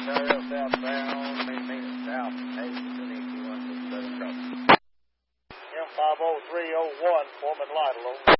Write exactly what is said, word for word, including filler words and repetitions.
Ontario, southbound, maintain it south, eight, two one six seven, cross. M five oh three oh one, Foreman Light alone.